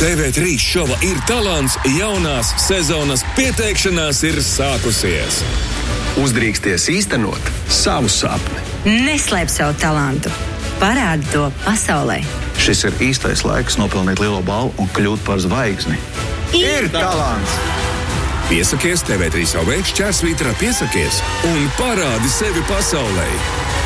TV3 šova Ir talants jaunās sezonas pieteikšanās ir sākusies. Uzdrīksties īstenot savu sapni. Neslēp savu talantu. Parādi to pasaulē. Šis ir īstais laiks nopelnīt lielo balvu un kļūt par zvaigzni. Ir talants! Piesakies TV3 šķērsvītrā piesakies un parādi sevi pasaulē.